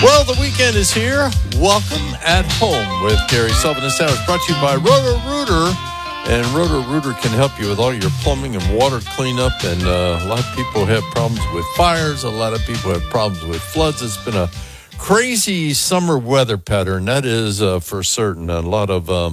Well, the weekend is here. Welcome at Home with Gary Sullivan and Sanders, brought to you by Roto-Rooter. And Roto-Rooter can help you with all your plumbing and water cleanup. And a lot of people have problems with fires. A lot of people have problems with floods. It's been a crazy summer weather pattern. That is for certain. A lot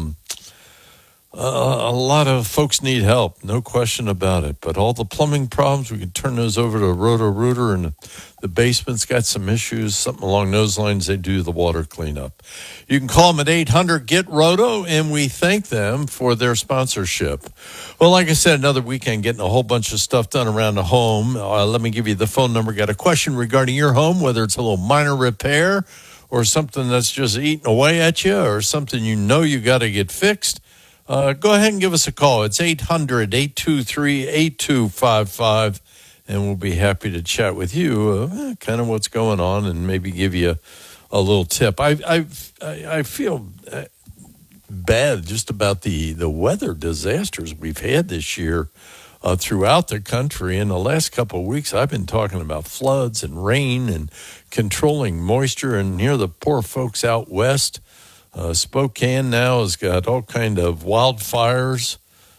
of folks need help, no question about it. But all the plumbing problems, we can turn those over to Roto-Rooter, and the basement's got some issues, something along those lines. They do the water cleanup. You can call them at 800-GET-ROTO, and we thank them for their sponsorship. Well, like I said, another weekend getting a whole bunch of stuff done around the home. Let me give you the phone number. Got a question regarding your home, whether it's a little minor repair or something that's just eating away at you or something you know you got to get fixed. Go ahead and give us a call. It's 800-823-8255, and we'll be happy to chat with you, kind of what's going on, and maybe give you a little tip. I feel bad just about the weather disasters we've had this year throughout the country. In the last couple of weeks, I've been talking about floods and rain and controlling moisture, and here the poor folks out west. Spokane now has got all kind of wildfires.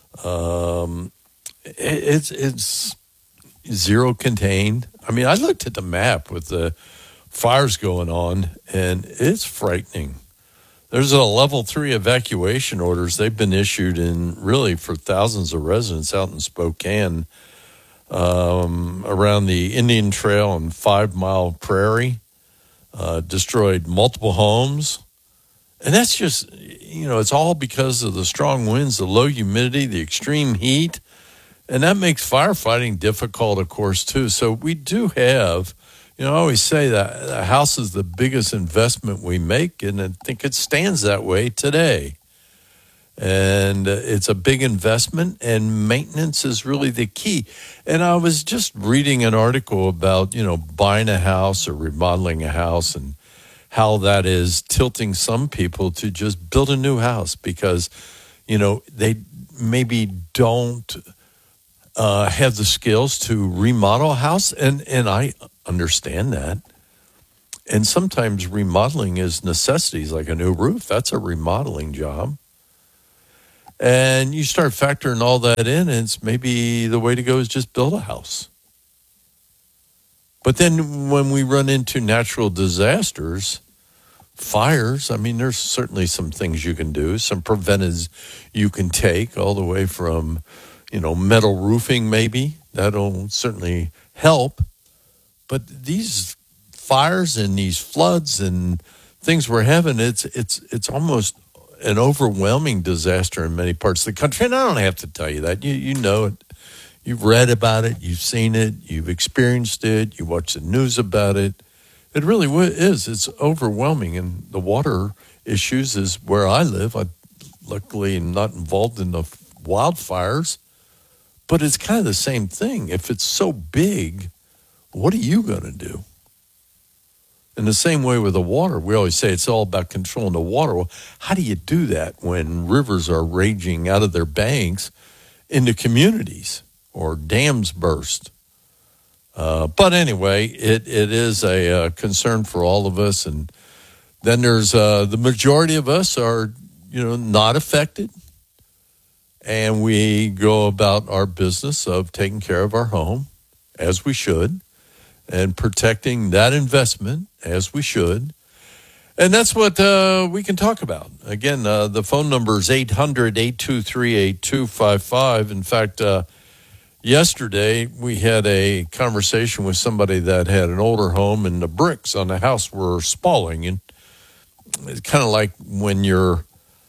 It's zero contained. I mean, I looked at the map with the fires going on, and it's frightening. There's a level 3 evacuation orders. They've been issued really for thousands of residents out in Spokane, around the Indian Trail and 5 Mile Prairie, destroyed multiple homes. And that's just, it's all because of the strong winds, the low humidity, the extreme heat. And that makes firefighting difficult, of course, too. So we do have, I always say that the house is the biggest investment we make, and I think it stands that way today. And it's a big investment, and maintenance is really the key. And I was just reading an article about, buying a house or remodeling a house, and how that is tilting some people to just build a new house because, they maybe don't have the skills to remodel a house. And I understand that. And sometimes remodeling is necessities, like a new roof. That's a remodeling job. And you start factoring all that in, and it's maybe the way to go is just build a house. But then when we run into natural disasters, fires, there's certainly some things you can do, some preventives you can take, all the way from, metal roofing maybe. That'll certainly help. But these fires and these floods and things we're having, it's almost an overwhelming disaster in many parts of the country. And I don't have to tell you that. You know it. You've read about it. You've seen it. You've experienced it. You watch the news about it. It really is. It's overwhelming. And the water issues is where I live. I luckily am not involved in the wildfires. But it's kind of the same thing. If it's so big, what are you going to do? In the same way with the water, we always say it's all about controlling the water. Well, how do you do that when rivers are raging out of their banks into communities? Or dams burst. But anyway, it is a concern for all of us. And then there's the majority of us are, not affected. And we go about our business of taking care of our home as we should and protecting that investment as we should. And that's what we can talk about. Again, the phone number is 800-823-8255. In fact, yesterday, we had a conversation with somebody that had an older home, and the bricks on the house were spalling. And it's kind of like when your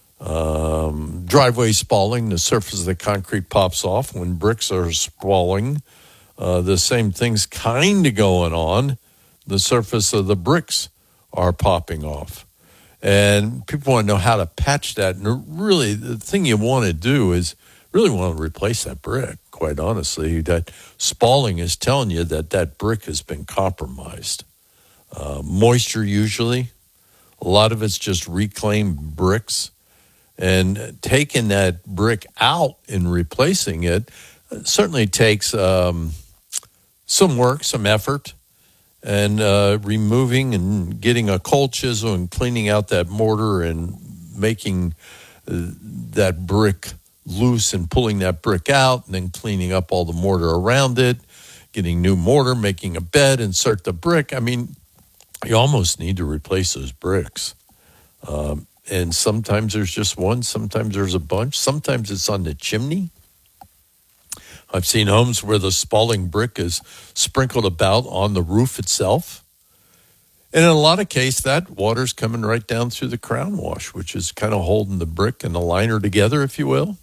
driveway spalling, the surface of the concrete pops off. When bricks are spalling, the same thing's kind of going on. The surface of the bricks are popping off. And people want to know how to patch that. And really, the thing you want to do is really want to replace that brick. Quite honestly, that spalling is telling you that brick has been compromised. Moisture usually, a lot of it's just reclaimed bricks, and taking that brick out and replacing it certainly takes some work, some effort, and removing and getting a cold chisel and cleaning out that mortar and making that brick loose and pulling that brick out and then cleaning up all the mortar around it, getting new mortar, making a bed, insert the brick. I mean, you almost need to replace those bricks. And sometimes there's just one, sometimes there's a bunch, sometimes it's on the chimney. I've seen homes where the Spalding brick is sprinkled about on the roof itself. And in a lot of cases, that water's coming right down through the crown wash, which is kind of holding the brick and the liner together, if you will.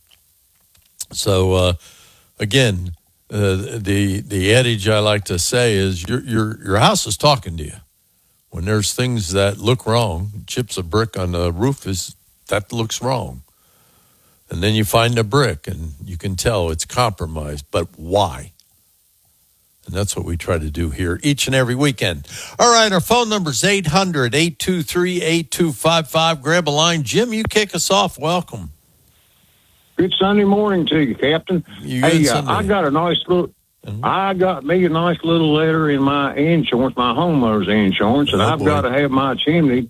So, again, the adage I like to say is your house is talking to you. When there's things that look wrong, chips of brick on the roof that looks wrong. And then you find a brick, and you can tell it's compromised. But why? And that's what we try to do here each and every weekend. All right, our phone number is 800-823-8255. Grab a line. Jim, you kick us off. Welcome. Good Sunday morning to you, Captain. Hey, I got a nice little... I got me a nice little letter in my insurance, my homeowner's insurance, and I've got to have my chimney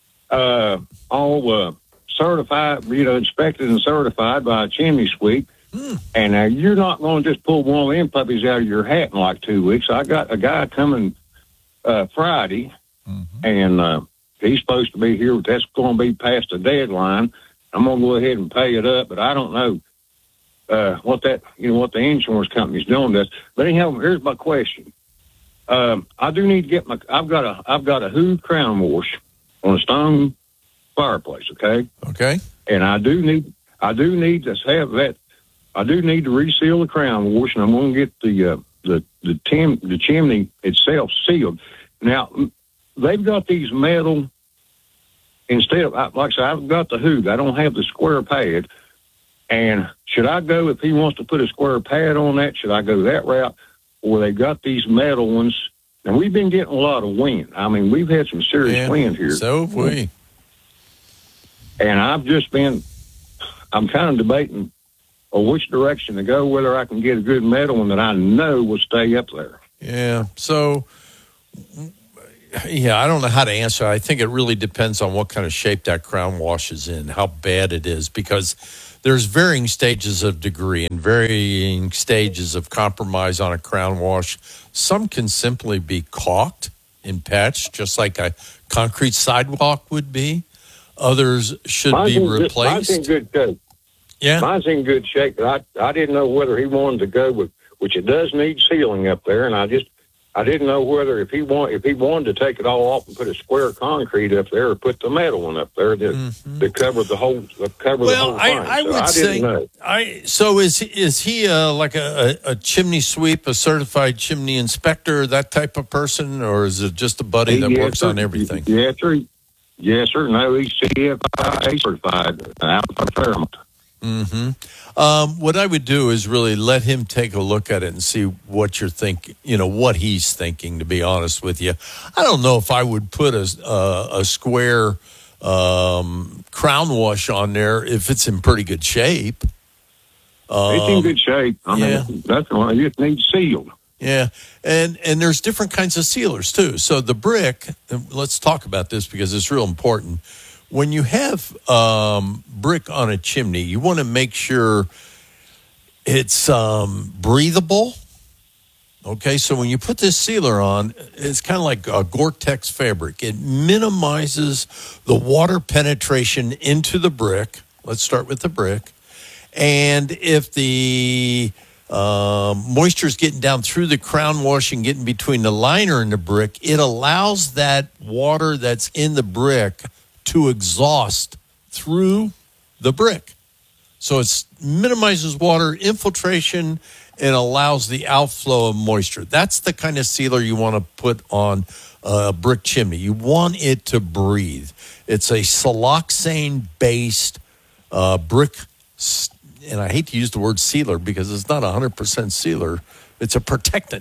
all certified, inspected and certified by a chimney sweep. And you're not going to just pull one of them puppies out of your hat in like 2 weeks. I got a guy coming Friday, and he's supposed to be here, but that's going to be past the deadline. I'm going to go ahead and pay it up, but I don't know what the insurance company's doing this. But anyhow, here's my question. I do need to get I've got a Who crown wash on a stone fireplace. Okay. And I do need to have that. I do need to reseal the crown wash, and I'm going to get the chimney itself sealed. Now, they've got these metal, instead of, like I said, I've got the Who. I don't have the square pad. And should I go, if he wants to put a square pad on that, should I go that route? Or they got these metal ones, and we've been getting a lot of wind. I mean, we've had some serious wind here. So have we. And I'm kind of debating which direction to go, whether I can get a good metal one that I know will stay up there. Yeah. So, I don't know how to answer. I think it really depends on what kind of shape that crown wash is in, how bad it is, because there's varying stages of degree and varying stages of compromise on a crown wash. Some can simply be caulked and patched, just like a concrete sidewalk would be. Others should be replaced. Mine's in good shape. Yeah. Mine's in good shape, but I didn't know whether he wanted to go with, which it does need sealing up there, and I didn't know whether if he wanted to take it all off and put a square concrete up there, or put the metal one up there to cover the whole the whole thing. I would say. So is he like a chimney sweep, a certified chimney inspector, that type of person, or is it just a buddy that works on everything? Yes, sir. Yes, sir. No, he's CFIA certified out of Fairmont. What I would do is really let him take a look at it and see what you're thinking, what he's thinking, to be honest with you. I don't know if I would put a square crown wash on there if it's in pretty good shape. It's in good shape. I mean, that's why it just needs sealed. Yeah, and there's different kinds of sealers, too. So the brick, let's talk about this because it's real important. When you have brick on a chimney, you want to make sure it's breathable. Okay, so when you put this sealer on, it's kind of like a Gore-Tex fabric. It minimizes the water penetration into the brick. Let's start with the brick. And if the moisture is getting down through the crown wash and getting between the liner and the brick, it allows that water that's in the brick to exhaust through the brick. So it minimizes water infiltration and allows the outflow of moisture. That's the kind of sealer you want to put on a brick chimney. You want it to breathe. It's a siloxane-based brick, and I hate to use the word sealer because it's not 100% sealer. It's a protectant.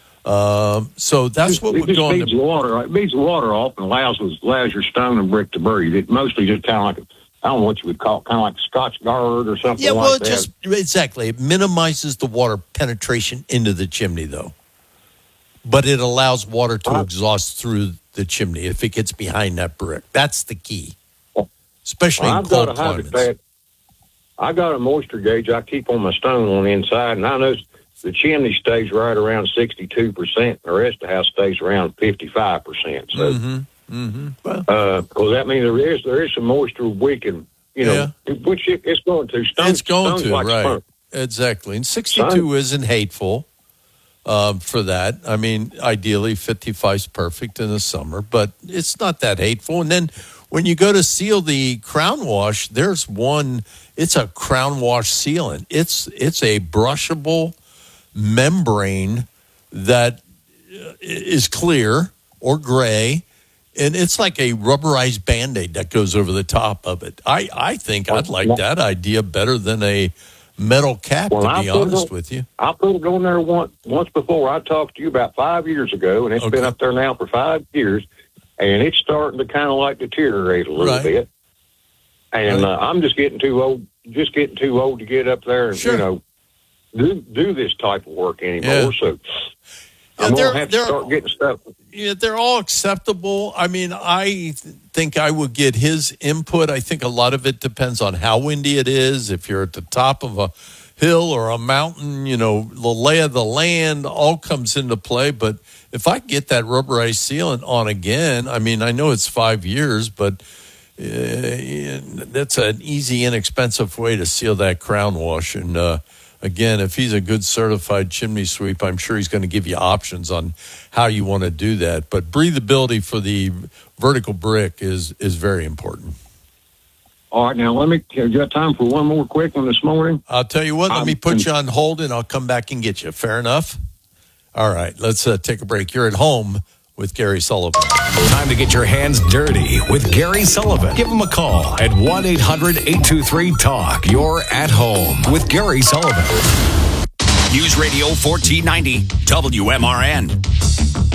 So that's what would go on. It beats the water off and allows your stone and brick to breathe. It mostly just kind of like, I don't know what you would call it, kind of like Scotch Guard or something like that. Exactly. It minimizes the water penetration into the chimney, though. but it allows water to exhaust through the chimney if it gets behind that brick. That's the key, especially in cold climates. I got a moisture gauge I keep on my stone on the inside, and I know the chimney stays right around 62%. The rest of the house stays around 55%. So, because that means there is some moisture weakening, which it's going to. It's going to, like right? spunk. Exactly. And 62 isn't hateful for that. I mean, ideally, 55 is perfect in the summer, but it's not that hateful. And then when you go to seal the crown wash, there's one. It's a crown wash sealant. It's a brushable membrane that is clear or gray, and it's like a rubberized Band-Aid that goes over the top of it. I think I'd like that idea better than a metal cap, to be honest with you. I put it on there once before. I talked to you about 5 years ago, and it's been up there now for 5 years, and it's starting to kind of like deteriorate a little bit. And I'm just getting too old to get up there and, do this type of work anymore. So I'm going to have to start getting stuff. Yeah, they're all acceptable. I mean, I think I would get his input. I think a lot of it depends on how windy it is. If you're at the top of a hill or a mountain, the lay of the land all comes into play. But if I get that rubberized sealant on again, I mean, I know it's 5 years, but that's an easy, inexpensive way to seal that crown wash. And again, if he's a good certified chimney sweep, I'm sure he's going to give you options on how you want to do that. But breathability for the vertical brick is very important. All right, now you got time for one more quick one this morning? I'll tell you what, let me put you on hold and I'll come back and get you. Fair enough? All right, let's take a break. You're at home with Gary Sullivan. Time to get your hands dirty with Gary Sullivan. Give him a call at 1-800-823-TALK. You're at home with Gary Sullivan. News Radio 1490 WMRN.